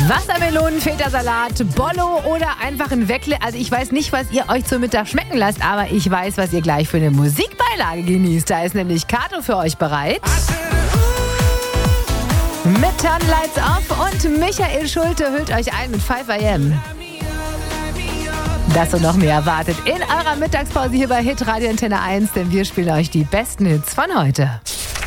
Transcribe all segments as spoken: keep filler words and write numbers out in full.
Wassermelonen, Feta-Salat, Bollo oder einfach ein Weckle. Also ich weiß nicht, was ihr euch zum Mittag schmecken lasst, aber ich weiß, was ihr gleich für eine Musikbeilage genießt. Da ist nämlich Kato für euch bereit. Mit Turn Lights Off und Michael Schulte hüllt euch ein mit five a m. Das und noch mehr erwartet in eurer Mittagspause hier bei Hitradio Antenne eins, denn wir spielen euch die besten Hits von heute.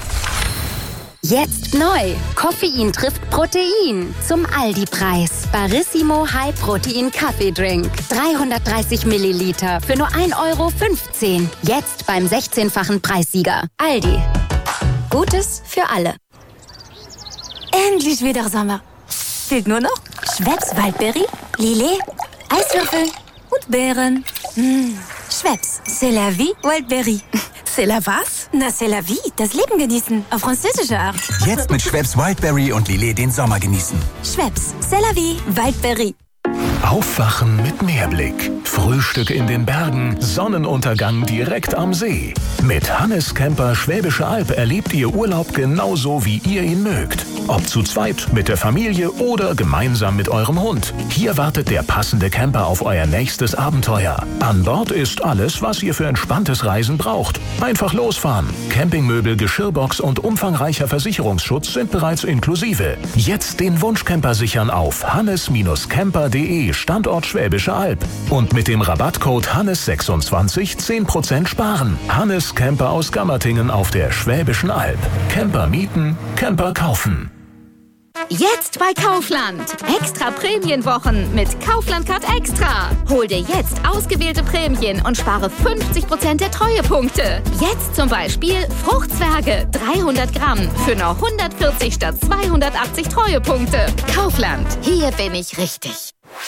Jetzt neu. Koffein trifft Protein. Zum Aldi-Preis. Barissimo High Protein Kaffeedrink. dreihundertdreißig Milliliter für nur ein Euro fünfzehn. Jetzt beim sechzehnfachen Preissieger. Aldi. Gutes für alle. Endlich wieder Sommer. Fehlt nur noch Schweppes Waldbeere, Lillet, Eiswürfel und Beeren. Mmh. Schweppes, c'est la vie, Waldbeere. C'est la was? Na, c'est la vie, das Leben genießen, auf französische Art. Jetzt mit Schweppes Wildberry und Lillet den Sommer genießen. Schweppes, c'est la vie, Waldbeere. Aufwachen mit Meerblick. Frühstück in den Bergen, Sonnenuntergang direkt am See. Mit Hannes Camper Schwäbische Alb erlebt ihr Urlaub genauso, wie ihr ihn mögt. Ob zu zweit, mit der Familie oder gemeinsam mit eurem Hund. Hier wartet der passende Camper auf euer nächstes Abenteuer. An Bord ist alles, was ihr für entspanntes Reisen braucht. Einfach losfahren. Campingmöbel, Geschirrbox und umfangreicher Versicherungsschutz sind bereits inklusive. Jetzt den Wunschcamper sichern auf hannes camper punkt de Standort Schwäbische Alb. Und mit dem Rabattcode Hannes sechsundzwanzig zehn Prozent sparen. Hannes Camper aus Gammertingen auf der Schwäbischen Alb. Camper mieten, Camper kaufen. Jetzt bei Kaufland. Extra Prämienwochen mit Kaufland Card Extra. Hol dir jetzt ausgewählte Prämien und spare fünfzig Prozent der Treuepunkte. Jetzt zum Beispiel Fruchtzwerge dreihundert Gramm für nur hundertvierzig statt zweihundertachtzig Treuepunkte. Kaufland. Hier bin ich richtig.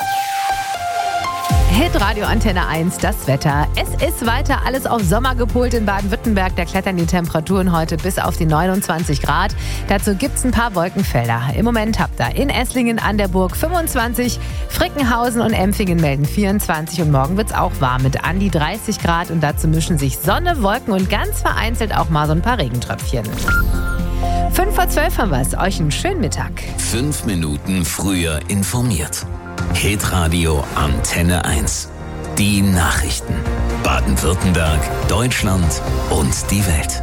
Hitradio Antenne eins, das Wetter. Es ist weiter alles auf Sommer gepolt in Baden-Württemberg. Da klettern die Temperaturen heute bis auf die neunundzwanzig Grad. Dazu gibt's ein paar Wolkenfelder. Im Moment habt ihr in Esslingen an der Burg fünfundzwanzig, Frickenhausen und Empfingen melden vierundzwanzig und morgen wird's auch warm mit an die dreißig Grad und dazu mischen sich Sonne, Wolken und ganz vereinzelt auch mal so ein paar Regentröpfchen. Fünf vor zwölf haben wir's. Euch einen schönen Mittag. Fünf Minuten früher informiert. Hitradio Antenne eins. Die Nachrichten. Baden-Württemberg, Deutschland und die Welt.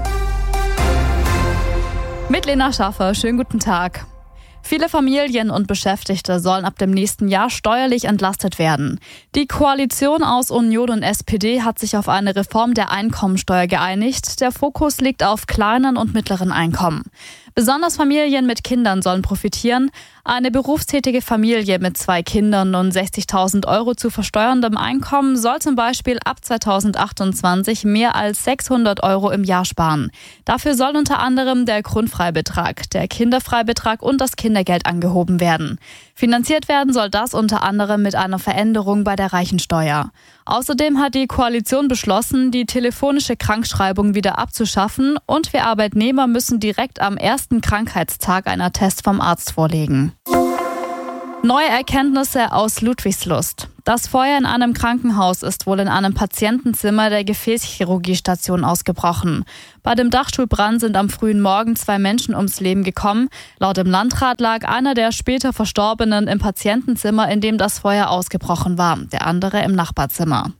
Mit Lena Schaffer, schönen guten Tag. Viele Familien und Beschäftigte sollen ab dem nächsten Jahr steuerlich entlastet werden. Die Koalition aus Union und S P D hat sich auf eine Reform der Einkommensteuer geeinigt. Der Fokus liegt auf kleinen und mittleren Einkommen. Besonders Familien mit Kindern sollen profitieren. Eine berufstätige Familie mit zwei Kindern und sechzigtausend Euro zu versteuerndem Einkommen soll zum Beispiel ab zweitausendachtundzwanzig mehr als sechshundert Euro im Jahr sparen. Dafür soll unter anderem der Grundfreibetrag, der Kinderfreibetrag und das Kindergeld angehoben werden. Finanziert werden soll das unter anderem mit einer Veränderung bei der Reichensteuer. Außerdem hat die Koalition beschlossen, die telefonische Krankschreibung wieder abzuschaffen und wir Arbeitnehmer müssen direkt am ersten Krankheitstag einen Attest vom Arzt vorlegen. Neue Erkenntnisse aus Ludwigslust. Das Feuer in einem Krankenhaus ist wohl in einem Patientenzimmer der Gefäßchirurgiestation ausgebrochen. Bei dem Dachstuhlbrand sind am frühen Morgen zwei Menschen ums Leben gekommen. Laut dem Landrat lag einer der später Verstorbenen im Patientenzimmer, in dem das Feuer ausgebrochen war, der andere im Nachbarzimmer.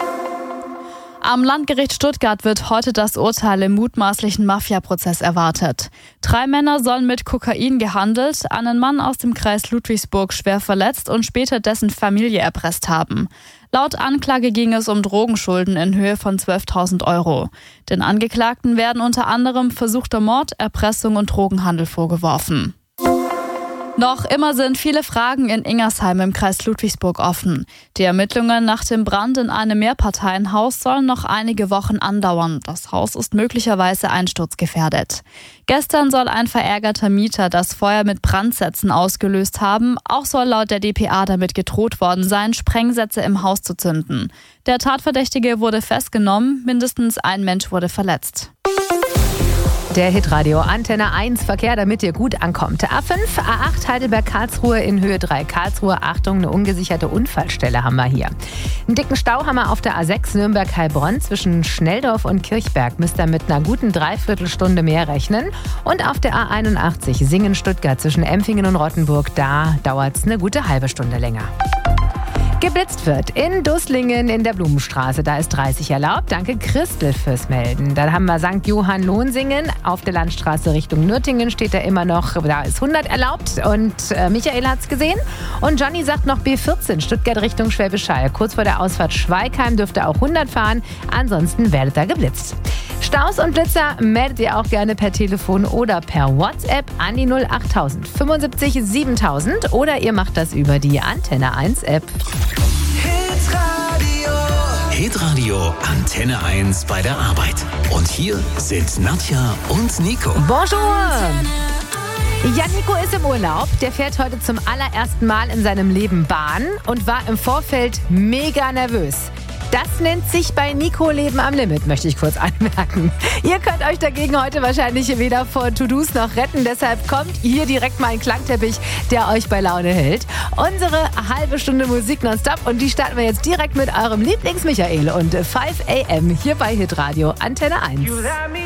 Am Landgericht Stuttgart wird heute das Urteil im mutmaßlichen Mafia-Prozess erwartet. Drei Männer sollen mit Kokain gehandelt, einen Mann aus dem Kreis Ludwigsburg schwer verletzt und später dessen Familie erpresst haben. Laut Anklage ging es um Drogenschulden in Höhe von zwölftausend Euro. Den Angeklagten werden unter anderem versuchter Mord, Erpressung und Drogenhandel vorgeworfen. Noch immer sind viele Fragen in Ingersheim im Kreis Ludwigsburg offen. Die Ermittlungen nach dem Brand in einem Mehrparteienhaus sollen noch einige Wochen andauern. Das Haus ist möglicherweise einsturzgefährdet. Gestern soll ein verärgerter Mieter das Feuer mit Brandsätzen ausgelöst haben. Auch soll laut der D P A damit gedroht worden sein, Sprengsätze im Haus zu zünden. Der Tatverdächtige wurde festgenommen, mindestens ein Mensch wurde verletzt. Der Hitradio Antenne eins Verkehr, damit ihr gut ankommt. A fünf, A acht Heidelberg-Karlsruhe in Höhe drei Karlsruhe. Achtung, eine ungesicherte Unfallstelle haben wir hier. Einen dicken Stau haben wir auf der A sechs Nürnberg-Heilbronn zwischen Schnelldorf und Kirchberg. Müsst ihr mit einer guten Dreiviertelstunde mehr rechnen. Und auf der A einundachtzig Singen-Stuttgart zwischen Empfingen und Rottenburg. Da dauert es eine gute halbe Stunde länger. Geblitzt wird in Dusslingen in der Blumenstraße. Da ist dreißig erlaubt. Danke Christel fürs Melden. Dann haben wir Sankt Johann Lohnsingen. Auf der Landstraße Richtung Nürtingen steht er immer noch. Da ist hundert erlaubt. Und äh, Michael hat es gesehen. Und Johnny sagt noch B vierzehn Stuttgart Richtung Schwäbisch Hall. Kurz vor der Ausfahrt Schweigheim dürft ihr auch hundert fahren. Ansonsten werdet ihr geblitzt. Staus und Blitzer meldet ihr auch gerne per Telefon oder per WhatsApp an die null achttausend fünfundsiebzig siebentausend oder ihr macht das über die Antenne eins App. Hitradio. Hitradio Antenne eins bei der Arbeit. Und hier sind Nadja und Nico. Bonjour! Ja, Nico ist im Urlaub. Der fährt heute zum allerersten Mal in seinem Leben Bahn und war im Vorfeld mega nervös. Das nennt sich bei Nico Leben am Limit, möchte ich kurz anmerken. Ihr könnt euch dagegen heute wahrscheinlich weder vor To-Dos noch retten. Deshalb kommt hier direkt mal ein Klangteppich, der euch bei Laune hält. Unsere halbe Stunde Musik nonstop und die starten wir jetzt direkt mit eurem Lieblings-Michael und fünf a m hier bei Hitradio Antenne eins.